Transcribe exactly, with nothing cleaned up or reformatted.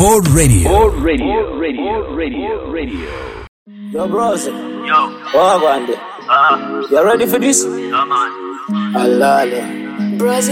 Board Radio. Board Radio. Radio. Radio. Radio. Yo, bros. Yo. What, Wande? Uh-huh. You ready for this? Yeah, man. Allah. Bros.